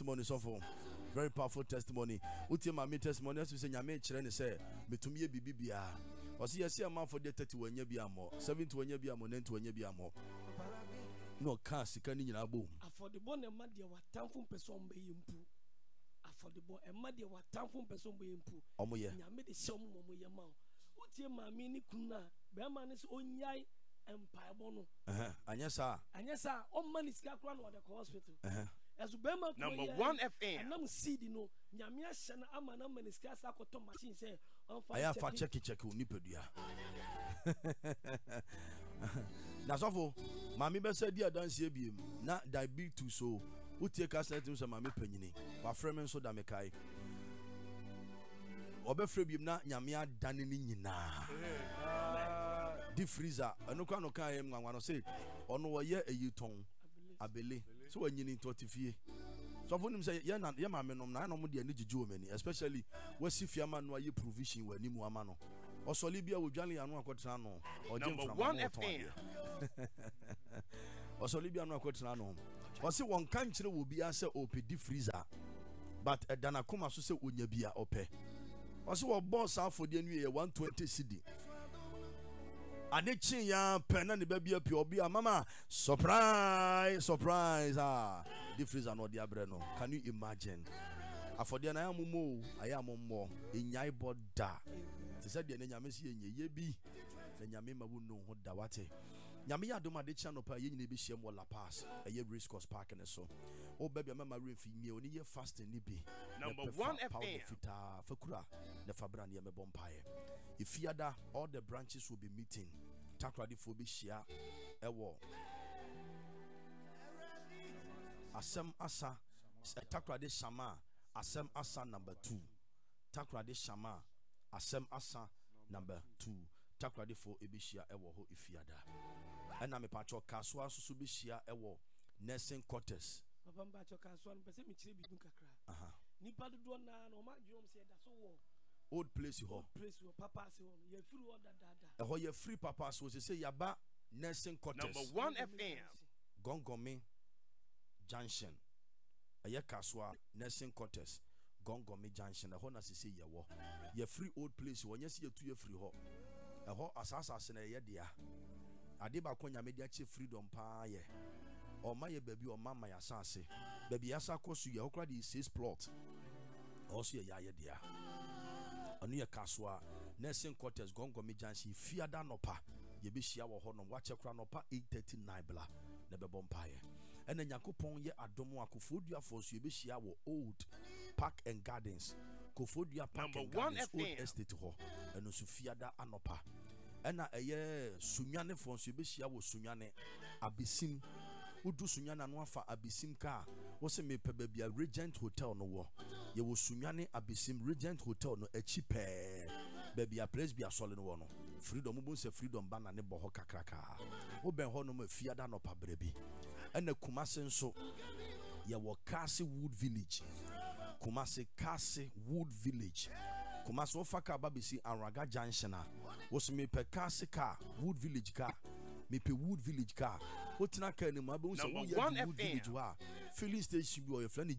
testimony so for very powerful testimony. Uti mami testimony as we say nyame kire ne say metumi ye bibibia. Osi yes a man for the 31 year bia mo, 71 year bia mo, 91 year bia mo. No can sika ni nyina bom. Affordable na ma de watamfo person be yempu. Affordable e ma de watamfo person be yempu. Omo ye. Nyame de hyɛ mo ye ma. Uti mami ni kuna be ma ne so onyai empire bono. Anyesa on money sika kra no the hospital. As Bema number 1 FM. And I'm seed no Nyamia Shana Amana Manisca Sakoto machine say on fire. I have for check unipedia. Nasofo, Mammy Bessa dear dance here be not die big too so. Who take us let him some mammy penny, but Fremen so damekai. Obefrebi na Nyamia danini na. Di freezer, no can no can one say, or no year a yuton. Abele. So when you need to fie. So for him say, yeah, my men on no media need to many, especially where if your man were provision when you amano. Or Solibia with Johnny and Quatrano or number 1 FM. Or Solibia no Quatrano. Or see one country will be answer OPD freezer, but a Danakuma so say Unyabia ope. Or so a boss out for the new year 120 CD. Adichi ya pena ni baby pure be mama surprise the freezer no dia breno. Can you imagine? Afode na amumo ayammo enyai boda te said the nyame se ye bi na nyame ma wonu ho da wate nyame ya doma de channel pa ye nyine bi hiem wala pass eye race course park ne so o baby mama refi mi oni ye fasting ni bi number 1 FM fita fakura the fabra ne me bompae ifiada all the branches will be meeting takrade fo bi hia ewo asem asa takrade shama asem asa number 2 takrade shama asem asa number 2 takrade fo ebihia ewo ho ifiada ena me pacho kaswa susu bihia ewo nursing quarters papa mbacho kaswa mpese mi kire bi kakra nipa dodo na no ma dwom se da so wo old place ho papa se ho ye free wo dada ho ye free papa so se yaba nursing quarters number 1 FM Gongome Junction aya kaswa nursing quarters Gongome Junction ho na se ye wo ye free old place wo nya se ye tu ye free ho ho asasa se na ye dia ade ba konya media che freedom pa ye o ma ye baby o mama ya sase baby ya sakosu ye okra di 6 plot also ye ya dia anu ye kaswa nursing quarters Gongome Junction fiada nopa ye be hia wo ho no wa chekra nopa 8:39 bla na be bompaye ena Yakopon ye adomo akofodua for so ye be hia wo old park and gardens kofodua park and gardens old estate ho eno so fiada anopa ena eye sunwane for so ye be hia wo sunwane abesim udu sunwane no afa abesim ka wo se me pe bia Regent Hotel no wo ye wo sunwane abesim Regent Hotel no achi pe bia place bia sole no wo no freedom bu se freedom bana ne bo ho kakraka wo ben ho no ma fiada no pa brebi ena Kumase nso ye wo Kase Wood Village Kumase Kase Wood Village Kumase wo faka babisi Araga Junction a wo se me pe Kase ka Wood Village ka me pe Wood Village ka wo tina ka ni ma be wo se wo ye Wood Village wa filling station bi o ye friend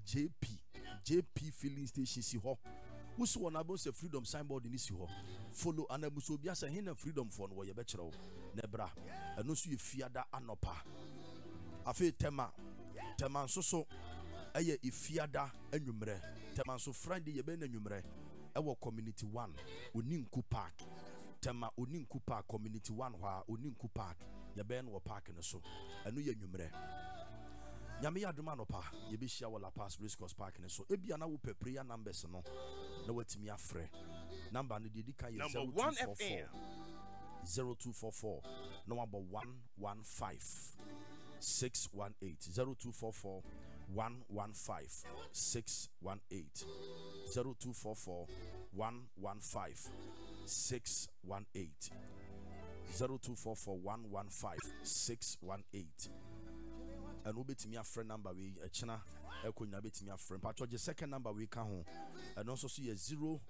JP filling station si ho wo so na be se freedom signboard ni si ho follow anabuso bia se hin na freedom for no ye be kire wo na bra eno so ye fiada anopa afi tema nsoso eye ifiada anwumre tema nso Friday ye be na anwumre ewo community 1 Oninku Park tema Oninku Park community 1 ho Oninku Park ye be no park no so eno ye anwumre nyame ya doma no pa ye be hia wala pass race course park no so ebia na wo pe prayer numbers no na watimi afre number no de kan ye 0244 no about 115 618 0244 115 618 0244 115 618 0244 115 618 and we bet me a friend number we a china ekonya bet me a friend but your second number we can ho and also see a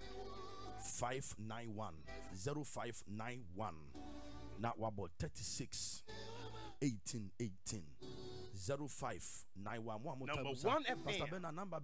0591 now about 36 18 0591 number 1 FM number